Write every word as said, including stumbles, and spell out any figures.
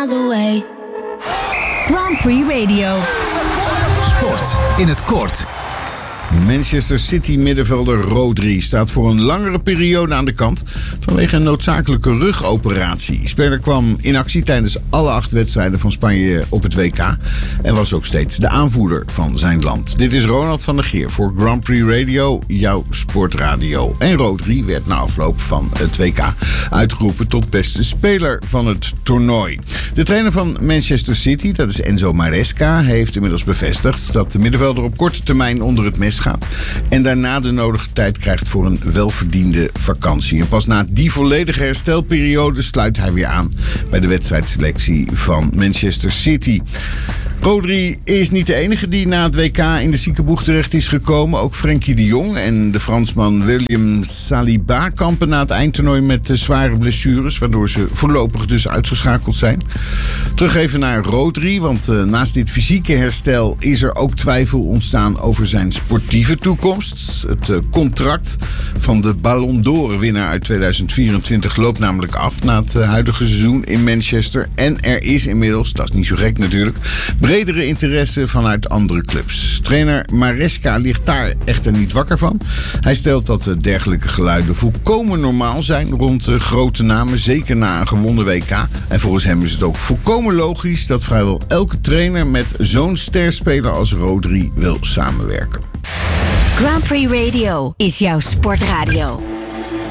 miles away. Grand Prix Radio. Sport in het kort. Manchester City middenvelder Rodri staat voor een langere periode aan de kant vanwege een noodzakelijke rugoperatie. Speler kwam in actie tijdens alle acht wedstrijden van Spanje op het W K en was ook steeds de aanvoerder van zijn land. Dit is Ronald van der Geer voor Grand Prix Radio, jouw sportradio. En Rodri werd na afloop van het W K uitgeroepen tot beste speler van het toernooi. De trainer van Manchester City, dat is Enzo Maresca, heeft inmiddels bevestigd dat de middenvelder op korte termijn onder het mes gaat en daarna de nodige tijd krijgt voor een welverdiende vakantie. En pas na die volledige herstelperiode sluit hij weer aan bij de wedstrijdselectie van Manchester City. Rodri is niet de enige die na het W K in de ziekenboeg terecht is gekomen. Ook Frenkie de Jong en de Fransman William Saliba kampen na het eindtoernooi met zware blessures, waardoor ze voorlopig dus uitgeschakeld zijn. Terug even naar Rodri, want uh, naast dit fysieke herstel is er ook twijfel ontstaan over zijn sportieve toekomst. Het uh, contract van de Ballon d'Or winnaar uit tweeduizend vierentwintig loopt namelijk af na het uh, huidige seizoen in Manchester. En er is inmiddels, dat is niet zo gek natuurlijk, bredere interesse vanuit andere clubs. Trainer Maresca ligt daar echter niet wakker van. Hij stelt dat dergelijke geluiden volkomen normaal zijn rond grote namen, zeker na een gewonnen W K. En volgens hem is het ook volkomen logisch dat vrijwel elke trainer met zo'n sterspeler als Rodri wil samenwerken. Grand Prix Radio is jouw sportradio.